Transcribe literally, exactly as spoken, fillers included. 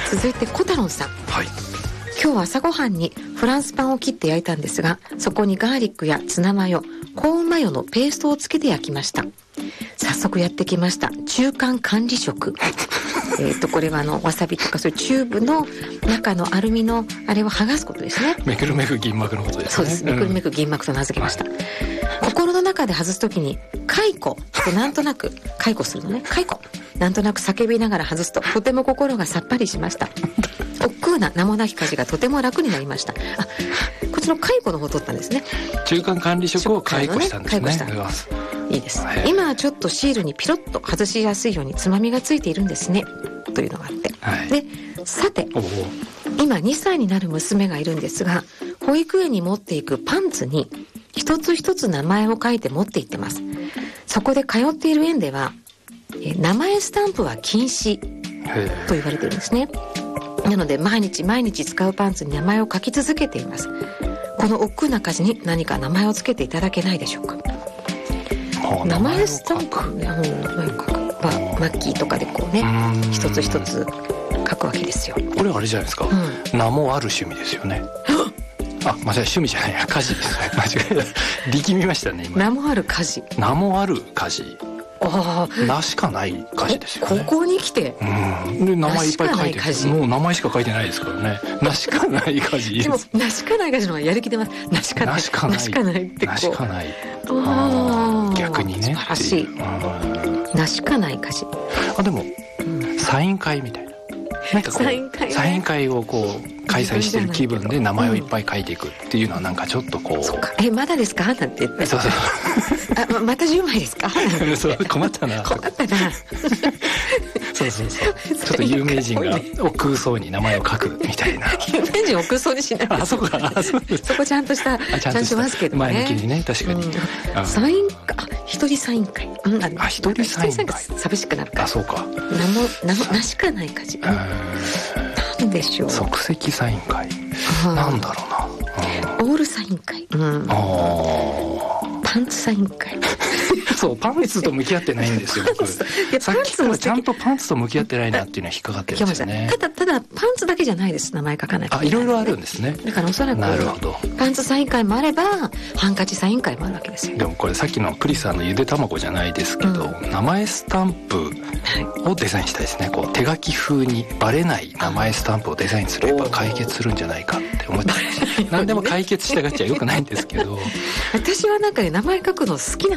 続いて小太郎さん、 はい、 今日は朝ごはんにフランスパンを切って焼いたんですが、そこにガーリックやツナマヨ、コーンマヨのペーストをつけて焼きました。早速やってきました。中間管理職えっとこれはあのわさびとかそういうチューブの中のアルミのあれを剥がすことですね。 めくるめく銀膜のことですね。 そうです。めくるめく銀膜と名付けました、うん、心の中で外すときに解雇となんとなく解雇するのね、解雇なんとなく叫びながら外すととても心がさっぱりしました。億劫な名もなき家事がとても楽になりました。あ、こっちの解雇の方を取ったんですね。 中間管理職を解雇したんですね。 解雇したいいです。今はちょっとシールにピロッと外しやすいようにつまみがついているんですねというのがあって、はい、でさて今にさいになる娘がいるんですが、保育園に持っていくパンツに一つ一つ名前を書いて持って行ってます。そこで通っている園ではえ名前スタンプは禁止と言われているんですね。なので毎日毎日使うパンツに名前を書き続けています。この億劫な家事に何か名前をつけていただけないでしょうか。名前スタンプ、名前を書く、まあ、マッキーとかでこうね一つ一つ書くわけですよ。 これあれじゃないですか、うん、名もある趣味ですよね。あ、間違え趣味じゃないや家事です間違えた力みましたね今。 名もある家事、 名もある家事、 あ名しかない家事ですよね。 ここに来て、 うん、で名前いっぱい書いてる。もう名前しか書いてないですからね。名しかない家事いいです。 でも名しかない家事の方がやる気出ます。名しかない、名しかない、名しかないってこう、名しかない、あ逆にね素晴らしい。名しかない家事。あでも、うん、サイン会みたいな、なんかこうサイン会、ね、サイン会をこう開催してる気分で名前をいっぱい書いていくっていうのはなんかちょっとこう、うん、そうか、えまだですかなんて言って、そうそうあ ま, またじゅうまいですかそう困ったな困ったなそうそうそうちょっと有名人が億劫そうに名前を書くみたいな。有名人億劫そうにしないです。あそこかあ そ, そこちゃんとしたちゃんとしますけどね、 前向きにね確かに、 うん、サインあ一人サイン会、うん、 あ一人サイン会寂しくなるから。 あそうか、 名も名も名しかない家事、うん、なんでしょう。 即席サイン会、なんだろうな、うん、 オールサイン会、うん、あパンツサイン会そうパンツと向き合ってないんですよ僕。さっきからちゃんとパンツと向き合ってないなっていうのは引っかかってるんですよね。 ただただパンツだけじゃないです。名前書かないといけない、ね、あいろいろあるんですね。だからおそらくなるほどパンツサイン会もあればハンカチサイン会もあるわけですよ。 でもこれさっきのクリスさんのゆで卵じゃないですけど、うん、名前スタンプをデザインしたいですね。こう手書き風にバレない名前スタンプをデザインすれば解決するんじゃないかって思って何でも解決したがっちゃよくないんですけど私はなんかね名前書くの好きなん